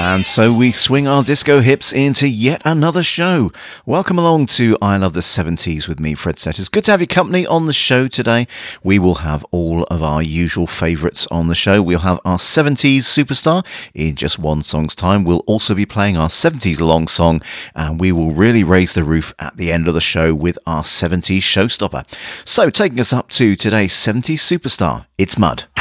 And so we swing our disco hips into yet another show. Welcome along to I Love the 70s with me, Fred Setters. Good to have your company on the show today. We will have all of our usual favourites on the show. We'll have our 70s superstar in just one song's time. We'll also be playing our 70s long song, and we will really raise the roof at the end of the show with our 70s showstopper. So taking us up to today's 70s superstar, it's Mud.